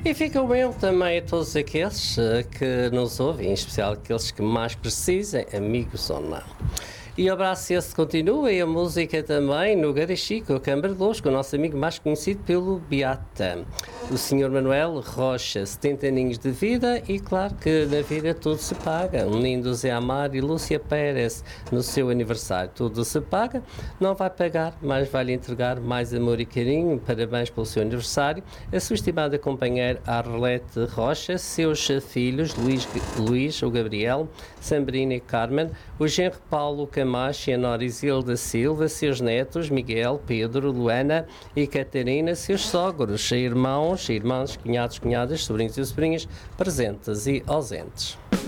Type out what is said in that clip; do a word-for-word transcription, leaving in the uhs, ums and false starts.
E fica o meu também a todos aqueles eh, que nos ouvem, em especial aqueles que mais precisem, amigos ou não. E o abraço esse continua e a música também no Garachico, o Câmara de Luz, com o nosso amigo mais conhecido pelo Beata, o senhor Manuel Rocha, setenta aninhos de vida e claro que na vida tudo se paga. Um lindo Zé Amar e Lúcia Pérez no seu aniversário, tudo se paga, não vai pagar, mas vai lhe entregar mais amor e carinho. Parabéns pelo seu aniversário. A sua estimada companheira Arlete Rocha, seus filhos Luís, Luís o Gabriel, Sambrina e Carmen, o genro Paulo Camacho e a Nora Isilda Silva, seus netos Miguel, Pedro, Luana e Catarina, seus sogros, irmãos, irmãs, cunhados, cunhadas, sobrinhos e sobrinhas, presentes e ausentes.